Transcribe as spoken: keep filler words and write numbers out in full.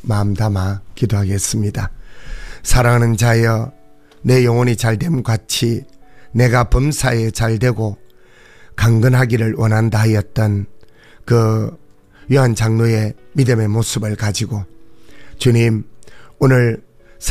마음 담아 기도하겠습니다. 사랑하는 자여, 내 영혼이 잘됨 같이 내가 범사에 잘되고 강건하기를 원한다 하였던 그 요한 장로의 믿음의 모습을 가지고 주님, 오늘